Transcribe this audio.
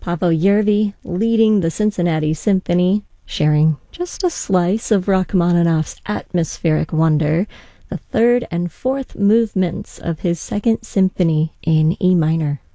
Paavo Järvi leading the Cincinnati Symphony, sharing just a slice of Rachmaninoff's atmospheric wonder, the third and fourth movements of his Second Symphony in E minor.